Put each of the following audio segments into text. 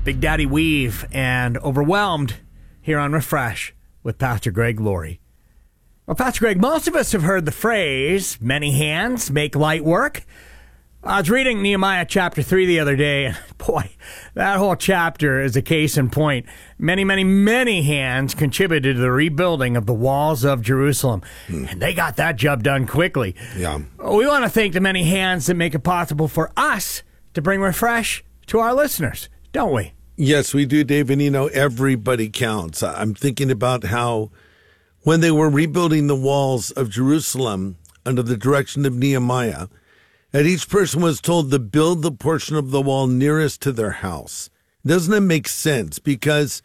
Big Daddy Weave and Overwhelmed here on Refresh with Pastor Greg Laurie. Well, Pastor Greg, most of us have heard the phrase, many hands make light work. I was reading Nehemiah chapter 3 the other day, and boy, that whole chapter is a case in point. Many hands contributed to the rebuilding of the walls of Jerusalem, and they got that job done quickly. Yeah. We want to thank the many hands that make it possible for us to bring Refresh to our listeners, don't we? Yes, we do, Dave. And, everybody counts. I'm thinking about how when they were rebuilding the walls of Jerusalem under the direction of Nehemiah, and each person was told to build the portion of the wall nearest to their house. Doesn't it make sense? Because,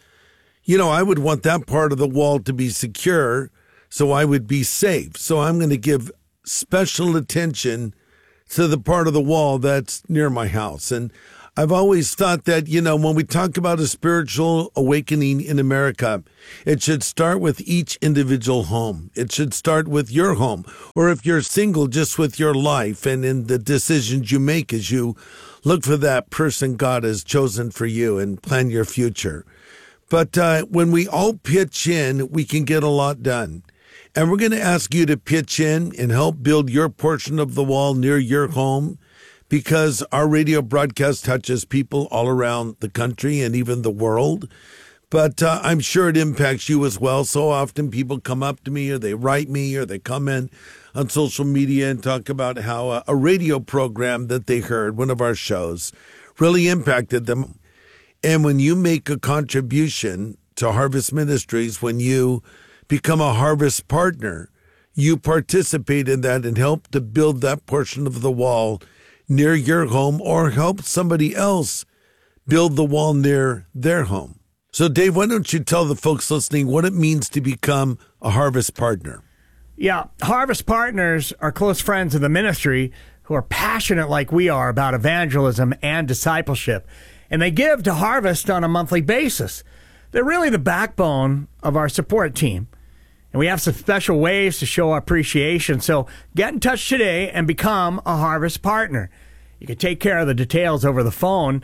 I would want that part of the wall to be secure so I would be safe. So I'm going to give special attention to the part of the wall that's near my house. And I've always thought that, when we talk about a spiritual awakening in America, it should start with each individual home. It should start with your home. Or if you're single, just with your life and in the decisions you make as you look for that person God has chosen for you and plan your future. But when we all pitch in, we can get a lot done. And we're going to ask you to pitch in and help build your portion of the wall near your home, because our radio broadcast touches people all around the country and even the world. But I'm sure it impacts you as well. So often people come up to me or they write me or they comment on social media and talk about how a radio program that they heard, one of our shows, really impacted them. And when you make a contribution to Harvest Ministries, when you become a Harvest partner, you participate in that and help to build that portion of the wall near your home, or help somebody else build the wall near their home. So, Dave, why don't you tell the folks listening what it means to become a Harvest partner? Yeah, Harvest partners are close friends of the ministry who are passionate like we are about evangelism and discipleship, and they give to Harvest on a monthly basis. They're really the backbone of our support team. And we have some special ways to show our appreciation. So get in touch today and become a Harvest partner. You can take care of the details over the phone,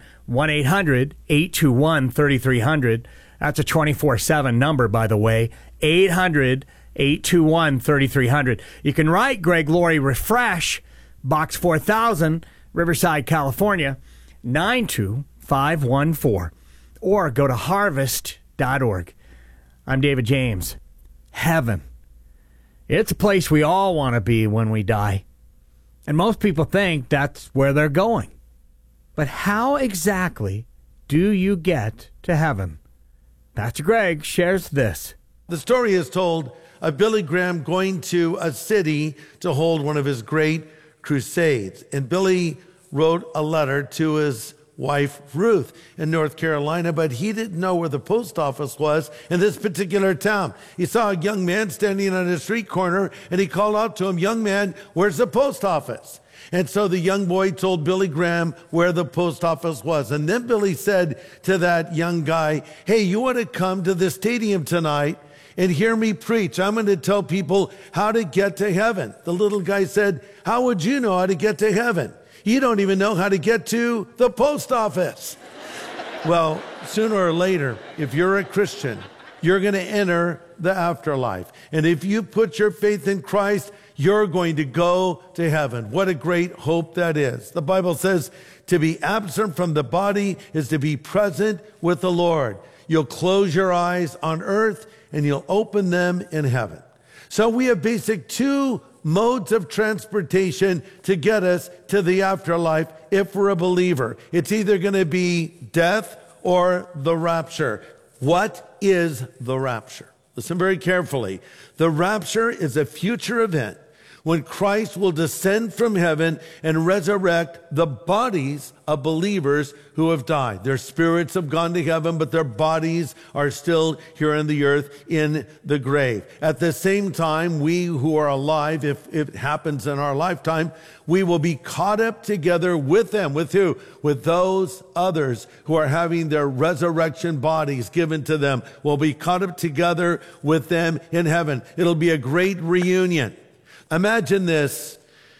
1-800-821-3300. That's a 24/7 number, by the way, 800-821-3300. You can write Greg Laurie Refresh, Box 4000, Riverside, California, 92514. Or go to harvest.org. I'm David James. Heaven. It's a place we all want to be when we die. And most people think that's where they're going. But how exactly do you get to heaven? Pastor Greg shares this. The story is told of Billy Graham going to a city to hold one of his great crusades. And Billy wrote a letter to his wife Ruth in North Carolina, but he didn't know where the post office was in this particular town. He saw a young man standing on a street corner, and he called out to him, "Young man, where's the post office?" And so the young boy told Billy Graham where the post office was. And then Billy said to that young guy, "Hey, you want to come to the stadium tonight and hear me preach? I'm going to tell people how to get to heaven." The little guy said, "How would you know how to get to heaven? You don't even know how to get to the post office." Well, sooner or later, if you're a Christian, you're going to enter the afterlife. And if you put your faith in Christ, you're going to go to heaven. What a great hope that is. The Bible says to be absent from the body is to be present with the Lord. You'll close your eyes on earth and you'll open them in heaven. So we have basic two modes of transportation to get us to the afterlife if we're a believer. It's either going to be death or the rapture. What is the rapture? Listen very carefully. The rapture is a future event when Christ will descend from heaven and resurrect the bodies of believers who have died. Their spirits have gone to heaven, but their bodies are still here on the earth in the grave. At the same time, we who are alive, if it happens in our lifetime, we will be caught up together with them. With who? With those others who are having their resurrection bodies given to them. We'll be caught up together with them in heaven. It'll be a great reunion. Imagine this.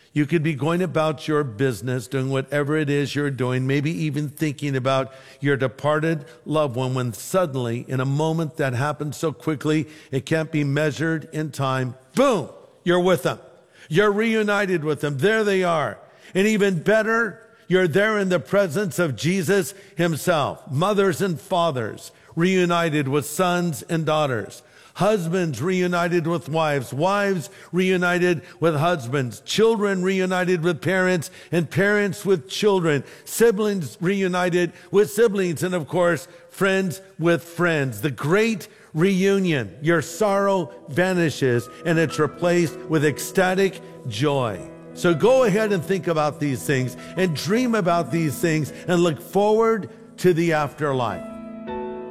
You could be going about your business, doing whatever it is you're doing, maybe even thinking about your departed loved one, when suddenly, in a moment that happens so quickly, it can't be measured in time, boom, you're with them. You're reunited with them. There they are. And even better, you're there in the presence of Jesus himself. Mothers and fathers reunited with sons and daughters. Husbands reunited with wives, wives reunited with husbands, children reunited with parents, and parents with children, siblings reunited with siblings, and of course, friends with friends. The great reunion. Your sorrow vanishes and it's replaced with ecstatic joy. So go ahead and think about these things and dream about these things and look forward to the afterlife.